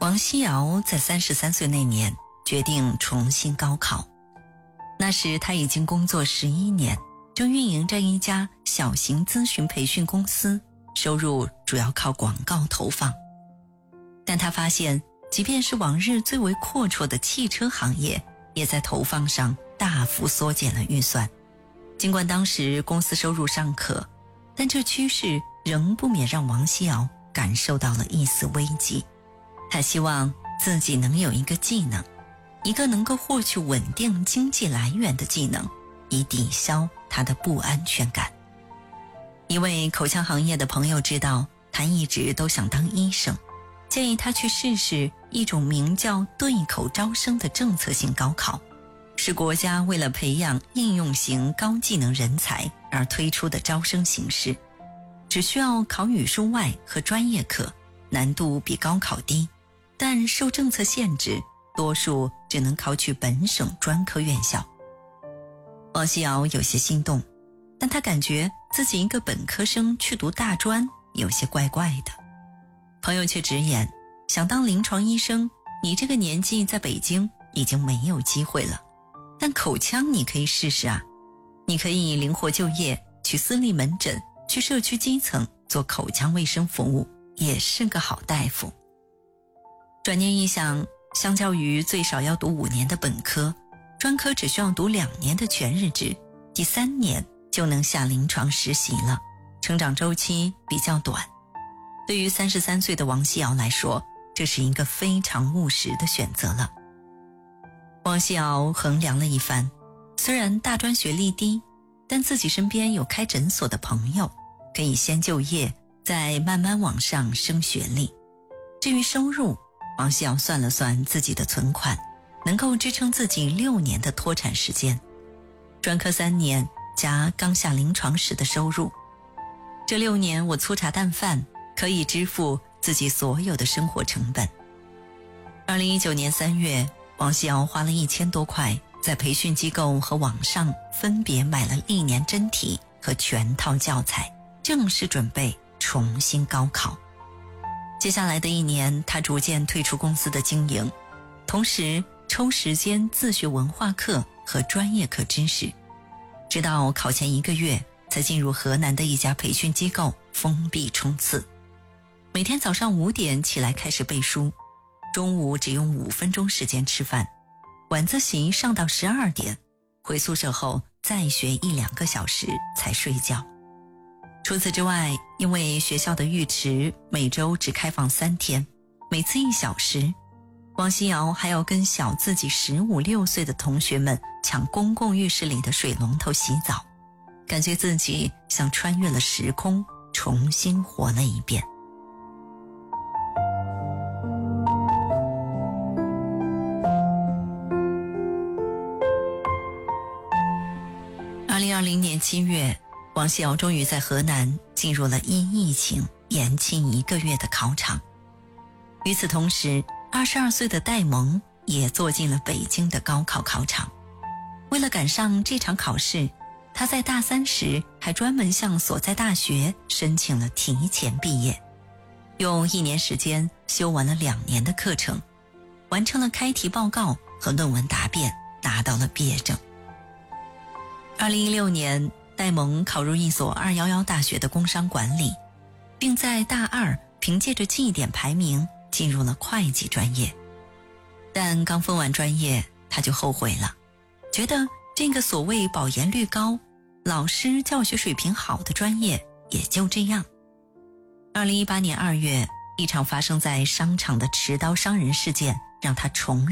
王希尧在33岁那年决定重新高考。那时他已经工作11年，正运营着一家小型咨询培训公司，收入主要靠广告投放。但他发现，即便是往日最为阔绰的汽车行业，也在投放上大幅缩减了预算。尽管当时公司收入尚可，但这趋势仍不免让王希尧感受到了一丝危机。他希望自己能有一个技能，一个能够获取稳定经济来源的技能，以抵消他的不安全感。一位口腔行业的朋友知道他一直都想当医生，建议他去试试一种名叫对口招生的政策性高考，是国家为了培养应用型高技能人才而推出的招生形式。只需要考语数外和专业课，难度比高考低，但受政策限制，多数只能考取本省专科院校。王希尧有些心动，但他感觉自己一个本科生去读大专有些怪怪的。朋友却直言，想当临床医生，你这个年纪在北京已经没有机会了，但口腔你可以试试啊，你可以灵活就业，去私立门诊，去社区基层做口腔卫生服务，也是个好大夫。转念一想，相较于最少要读5年的本科，专科只需要读2年的全日制，第3年就能下临床实习了，成长周期比较短。对于33岁的王希尧来说，这是一个非常务实的选择了。王希尧衡量了一番，虽然大专学历低，但自己身边有开诊所的朋友，可以先就业，再慢慢往上升学历。至于收入，王希尧算了算自己的存款，能够支撑自己6年的脱产时间。专科3年加刚下临床时的收入，这6年我粗茶淡饭，可以支付自己所有的生活成本。2019年3月，王希尧花了1000多块，在培训机构和网上分别买了历年真题和全套教材，正式准备重新高考。接下来的1年，他逐渐退出公司的经营，同时抽时间自学文化课和专业课知识，直到考前1个月才进入河南的一家培训机构封闭冲刺。每天早上5点起来开始背书，中午只用5分钟时间吃饭，晚自习上到12点，回宿舍后再学1-2个小时才睡觉。除此之外，因为学校的浴池每周只开放3天，每次1小时，王希尧还要跟小自己15、16岁的同学们抢公共浴室里的水龙头洗澡，感觉自己像穿越了时空，重新活了一遍。2020年7月，王希尧终于在河南进入了因疫情延期1个月的考场。与此同时，22岁的戴蒙也坐进了北京的高考考场。为了赶上这场考试，他在大3时还专门向所在大学申请了提前毕业，用1年时间修完了2年的课程，完成了开题报告和论文答辩，拿到了毕业证。2016年，戴蒙考入一所211大学的工商管理，并在大2凭借着绩点排名进入了会计专业。但刚分完专业，他就后悔了，觉得这个所谓保研率高、老师教学水平好的专业也就这样。2018年2月，一场发生在商场的持刀伤人事件让他重